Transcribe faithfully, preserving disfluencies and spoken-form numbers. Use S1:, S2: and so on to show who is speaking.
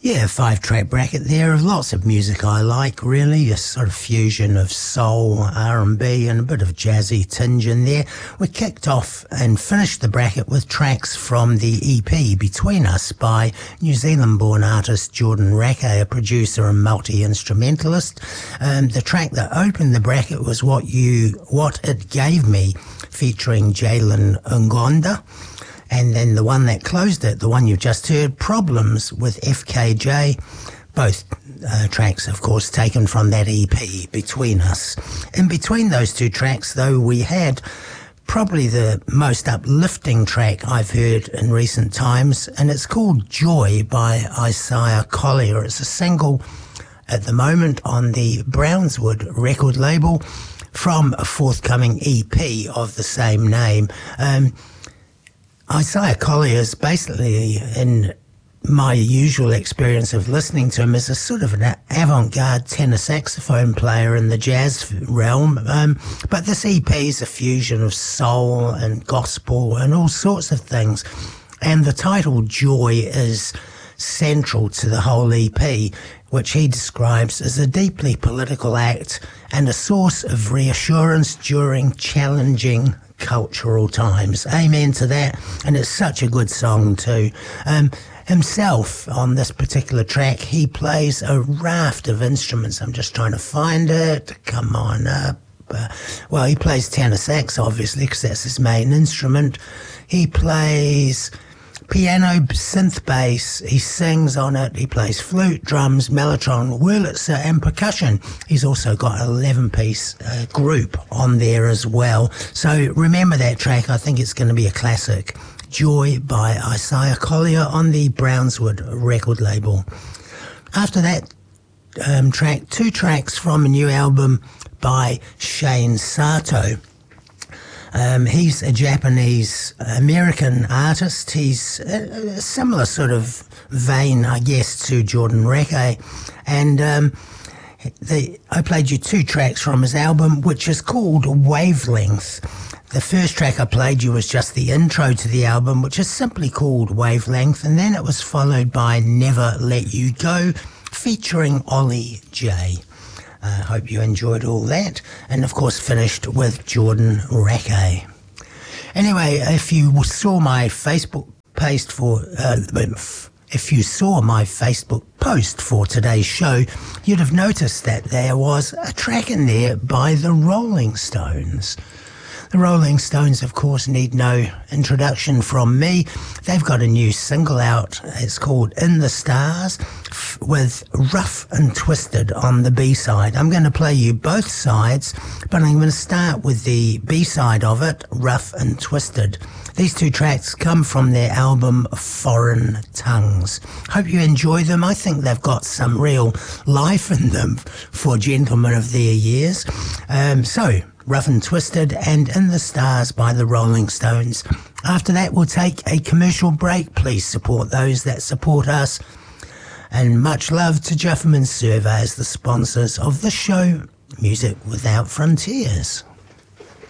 S1: Yeah, five-track bracket there of lots of music I like, really. A sort of fusion of soul, R and B and a bit of jazzy tinge in there. We kicked off and finished the bracket with tracks from the E P Between Us by New Zealand-born artist Jordan Rakei, a producer and multi-instrumentalist. Um, the track that opened the bracket was What You, What It Gave Me, featuring Jalen Ngonda. And then the one that closed it, the one you've just heard, Problems with F K J. Both uh, tracks, of course, taken from that E P, Between Us. In between those two tracks, though, we had probably the most uplifting track I've heard in recent times, and it's called Joy by Isaiah Collier. It's a single at the moment on the Brownswood record label from a forthcoming E P of the same name. Um, Isaiah Collier is basically, in my usual experience of listening to him, is a sort of an avant-garde tenor saxophone player in the jazz realm. Um, but this E P is a fusion of soul and gospel and all sorts of things. And the title Joy is central to the whole E P, which he describes as a deeply political act and a source of reassurance during challenging cultural times. Amen to that. And it's such a good song too. Um, himself on this particular track, he plays a raft of instruments. I'm just trying to find it. Come on up. Uh, well, he plays tenor sax, obviously, because that's his main instrument. He plays piano, synth bass, he sings on it, he plays flute, drums, mellotron, Wurlitzer and percussion. He's also got an eleven-piece uh, group on there as well. So remember that track, I think it's going to be a classic. Joy by Isaiah Collier on the Brownswood record label. After that um, track, two tracks from a new album by Shane Sato. Um, he's a Japanese-American artist. He's a, a similar sort of vein, I guess, to Jordan Rakei. And um, the, I played you two tracks from his album, which is called Wavelength. The first track I played you was just the intro to the album, which is simply called Wavelength. And then it was followed by Never Let You Go, featuring Ollie J. I uh, hope you enjoyed all that. And of course finished with Jordan Rakei. Anyway, if you saw my Facebook post for uh, if you saw my Facebook post for today's show, you'd have noticed that there was a track in there by the Rolling Stones. The Rolling Stones, of course, need no introduction from me. They've got a new single out. It's called In the Stars, f- with Rough and Twisted on the B-side. I'm going to play you both sides, but I'm going to start with the B-side of it, Rough and Twisted. These two tracks come from their album Foreign Tongues. Hope you enjoy them. I think they've got some real life in them for gentlemen of their years. Um, so... Rough and Twisted and In the Stars by the Rolling Stones. After that, we'll take a commercial break. Please support those that support us. And much love to Jufferman Surveyors, the sponsors of the show, Music Without Frontiers.